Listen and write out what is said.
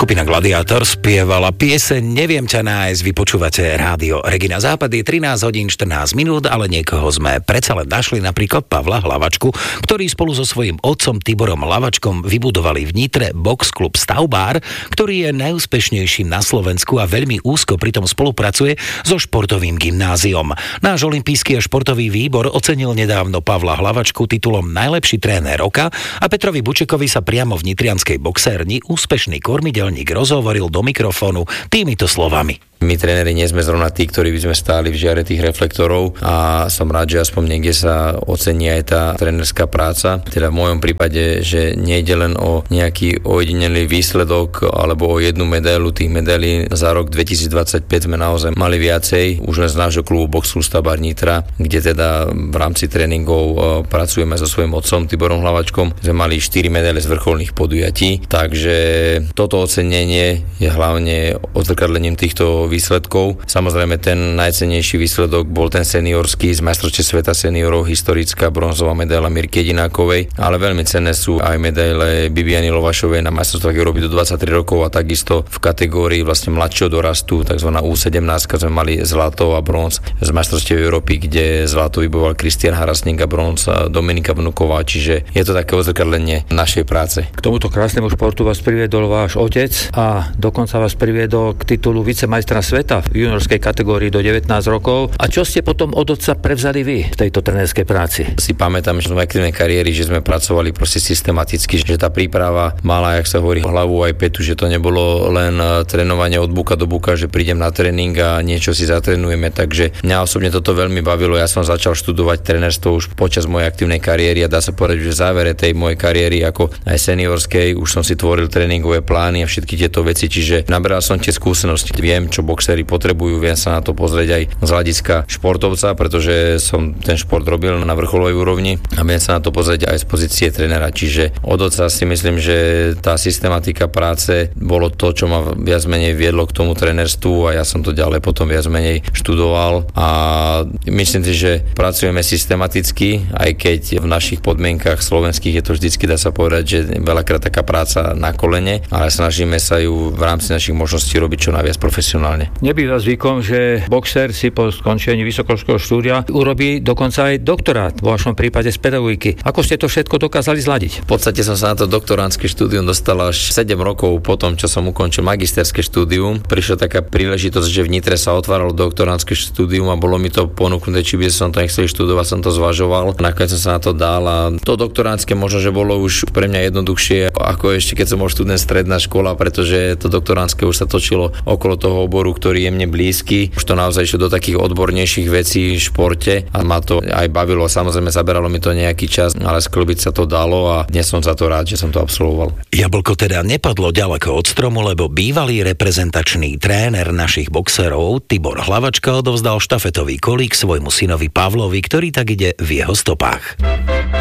Skupina Gladiátor spievala pieseň Neviem ťa nájsť, vy počúvate Rádio Regina. Západ je 13 hodín 14 minút, ale niekoho sme predsa len našli, napríklad Pavla Hlavačku, ktorý spolu so svojím otcom Tiborom Hlavačkom vybudovali v Nitre boxklub Stavbár, ktorý je najúspešnejším na Slovensku a veľmi úzko pritom spolupracuje so športovým gymnáziom. Náš olympijský a športový výbor ocenil nedávno Pavla Hlavačku titulom Najlepší tréner roka a Petrovi Bučekovi sa priamo v nitrianskej boxérni úspešný kormidelník rozhovoril do mikrofónu týmito slovami. My tréneri nie sme zrovna tí, ktorí by sme stáli v žiare tých reflektorov a som rád, že aspoň niekde sa ocení aj tá trénerská práca. Teda v mojom prípade, že nejde len o nejaký ojedinelý výsledok alebo o jednu medailu. Tých medailí za rok 2025 sme naozaj mali viacej. Už len z nášho klubu Boxklub Stavbár Nitra, kde teda v rámci tréningov pracujeme so svojím otcom Tiborom Hlavačkom. Sme mali 4 medaile z vrcholných podujatí. Takže toto ocenenie je hlavne odzrkadlením týchto výsledkov. Samozrejme ten najcennejší výsledok bol ten seniorský z majstrovstiev sveta seniorov, historická bronzová medaila Mirky Jedinákovej, ale veľmi cenné sú aj medaile Bibiany Lovašovej na majstrovstvách Európy do 23 rokov a takisto v kategórii vlastne mladšieho dorastu, takzvaná U17 sme mali zlato a bronz z majstrovstiev Európy, kde zlato vybojoval Kristián Harasník a bronz Dominika Vnuková, čiže je to také odzrkadlenie našej práce. K tomuto krásnemu športu vás priviedol váš otec a dokonca vás priviedol k titulu vicemajstra sveta v juniorskej kategórii do 19 rokov. A čo ste potom od otca prevzali vy v tejto trénerskej práci? Si pamätám, že v aktívnej kariéry, že sme pracovali proste systematicky, že tá príprava mala, jak sa hovorí, hlavu aj petu, že to nebolo len trénovanie od buka do buka, že prídem na tréning a niečo si zatrénujeme, takže mňa osobne toto veľmi bavilo. Ja som začal študovať trénerstvo už počas mojej aktívnej kariéry a dá sa povedať, že v závere tej mojej kariéry ako aj seniorskej už som si tvoril tréningové plány a všetky tieto veci, čiže naberal som tie skúsenosti. Viem, čo boxeri potrebujú, viem sa na to pozrieť aj z hľadiska športovca, pretože som ten šport robil na vrcholovej úrovni a viem sa na to pozrieť aj z pozície trénera. Čiže od otca si myslím, že tá systematika práce bolo to, čo ma viac menej viedlo k tomu trénerstvu a ja som to ďalej potom viac menej študoval a myslím si, že pracujeme systematicky, aj keď v našich podmienkach slovenských je to vždycky, dá sa povedať, že veľakrát taká práca na kolene, ale snažíme sa ju v rámci našich možností robiť čo najviac profesionálne. Nebýva zvykom, že boxer si po skončení vysokoškolského štúdia urobí dokonca aj doktorát, vo vašom prípade z pedagogiky. Ako ste to všetko dokázali zladiť? V podstate som sa na to doktorantské štúdium dostal až 7 rokov po tom, čo som ukončil magisterské štúdium. Prišla taká príležitosť, že v Nitre sa otváralo doktorantské štúdium a bolo mi to ponúknuté, či by som to nechcel študovať, som to zvažoval. Nakoniec som sa na to dal a to doktorantské možno, že bolo už pre mňa jednoduchšie ako ešte keď som bol študent stredná škola, pretože to doktorantské už sa točilo okolo toho oboru, ktorý je mne blízky. Už to naozaj išlo do takých odbornejších vecí v športe a ma to aj bavilo. Samozrejme zaberalo mi to nejaký čas, ale skĺbiť sa to dalo a dnes som za to rád, že som to absolvoval. Jablko teda nepadlo ďaleko od stromu, lebo bývalý reprezentačný tréner našich boxerov Tibor Hlavačka odovzdal štafetový kolík svojmu synovi Pavlovi, ktorý tak ide v jeho stopách.